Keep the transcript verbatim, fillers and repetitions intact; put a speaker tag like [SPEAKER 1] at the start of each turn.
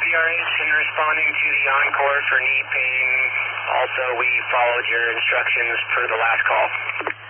[SPEAKER 1] B R H in responding to the Encore for knee pain. Also, we followed your instructions per the last call.